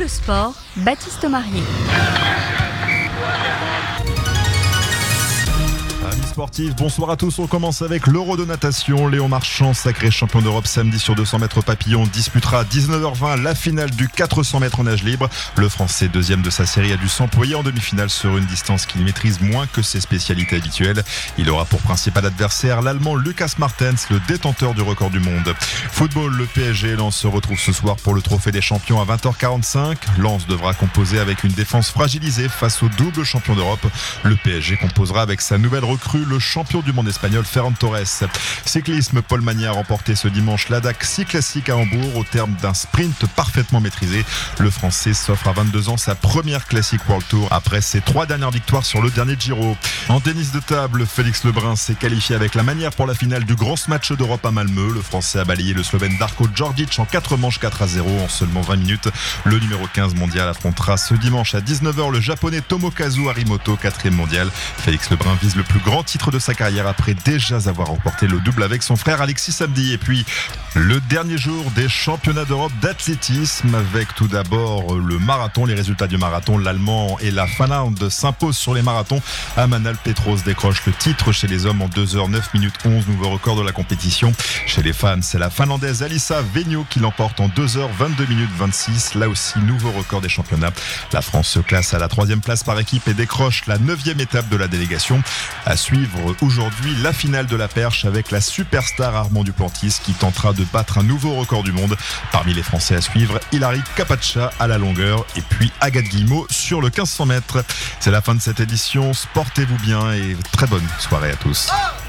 Sport, Baptiste Marier. Amis sportifs, bonsoir à tous. On commence avec l'Euro de natation. Léon Marchand, sacré champion d'Europe samedi sur 200 mètres papillon, disputera à 19h20 la finale du 400 mètres en nage libre. Le Français, deuxième de sa série, a dû s'employer en demi-finale sur une distance qu'il maîtrise moins que ses spécialités habituelles. Il aura pour principal adversaire l'Allemand Lucas Martens, le détenteur du record du monde. Football, le PSG, Lens se retrouve ce soir pour le trophée des champions à 20h45. Lens devra composer avec une défense fragilisée face au double champion d'Europe. Le PSG composera avec sa nouvelle recrue, le champion du monde espagnol Ferran Torres. Cyclisme, Paul Magny a remporté ce dimanche l'ADAC 6 classique à Hambourg au terme d'un sprint parfaitement maîtrisé. Le Français s'offre à 22 ans sa première classique World Tour après ses 3 dernières victoires sur le dernier Giro. En tennis de table, Félix Lebrun s'est qualifié avec la manière pour la finale du grand match d'Europe à Malmö. Le Français a balayé le Slovène Darko Djordjic en 4 manches 4-0 en seulement 20 minutes. Le numéro 15 mondial affrontera ce dimanche à 19h le japonais Tomokazu Harimoto, 4e mondial. Félix Lebrun vise le plus grand titre de sa carrière après déjà avoir remporté le double avec son frère Alexis samedi. Et puis le dernier jour des championnats d'Europe d'athlétisme avec tout d'abord le marathon. Les résultats du marathon, l'Allemand et la Finlande s'imposent sur les marathons. Amanal Petros décroche le titre chez les hommes en 2h 9 minutes 11, nouveau record de la compétition. Chez les femmes, c'est la Finlandaise Alissa Venio qui l'emporte en 2h 22 minutes 26, là aussi nouveau record des championnats. La France se classe à la 3e place par équipe et décroche la 9e étape de la délégation. À suivre aujourd'hui la finale de la perche avec la superstar Armand Duplantis qui tentera de battre un nouveau record du monde. Parmi les Français à suivre, Hilary Capacha à la longueur et puis Agathe Guillemot sur le 1500 mètres. C'est la fin de cette édition. Portez-vous bien et très bonne soirée à tous.